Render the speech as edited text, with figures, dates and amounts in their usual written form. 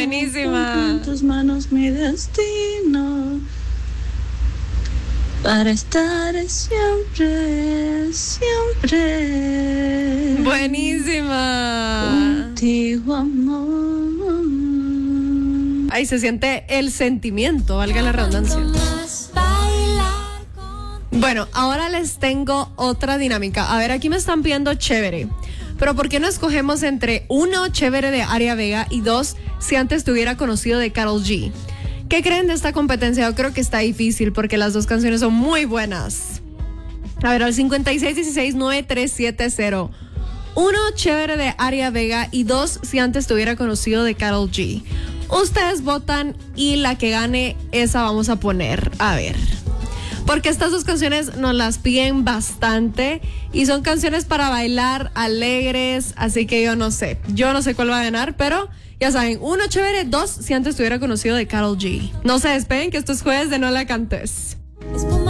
Buenísima. En tus manos mi destino. Para estar siempre, siempre. Buenísima. Contigo, amor. Ahí se siente el sentimiento, valga la redundancia. Bueno, ahora les tengo otra dinámica. A ver, aquí me están pidiendo chévere. Pero ¿por qué no escogemos entre 1, chévere de Aria Vega y 2, si antes te hubiera conocido de Karol G? ¿Qué creen de esta competencia? Yo creo que está difícil porque las dos canciones son muy buenas. A ver, al 56169370. 1, chévere de Aria Vega y 2, si antes te hubiera conocido de Karol G. Ustedes votan y la que gane, esa vamos a poner. A ver. Porque estas dos canciones nos las piden bastante y son canciones para bailar, alegres, así que yo no sé cuál va a ganar, pero ya saben, 1, chévere, 2, si antes te hubiera conocido de Karol G. No se despeguen que esto es jueves de No La Cantes.